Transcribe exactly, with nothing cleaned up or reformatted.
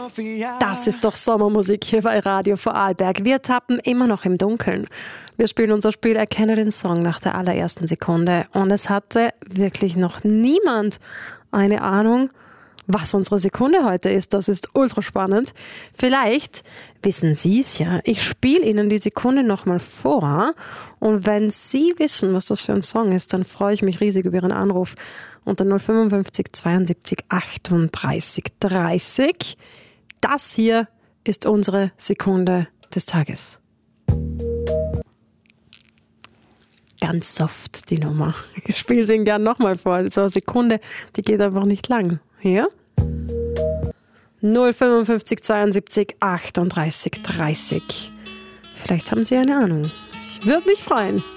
Das ist doch Sommermusik hier bei Radio Vorarlberg. Wir tappen immer noch im Dunkeln. Wir spielen unser Spiel Erkenne den Song nach der allerersten Sekunde. Und es hatte wirklich noch niemand eine Ahnung, was unsere Sekunde heute ist. Das ist ultra spannend. Vielleicht wissen Sie es ja. Ich spiele Ihnen die Sekunde nochmal vor. Und wenn Sie wissen, was das für ein Song ist, dann freue ich mich riesig über Ihren Anruf unter null fünfundfünfzig zweiundsiebzig achtunddreißig dreißig. Das hier ist unsere Sekunde des Tages. Ganz soft, die Nummer. Ich spiele sie Ihnen gerne nochmal vor. So eine Sekunde, die geht einfach nicht lang. Hier? null fünfundfünfzig zweiundsiebzig achtunddreißig dreißig. Vielleicht haben Sie eine Ahnung. Ich würde mich freuen.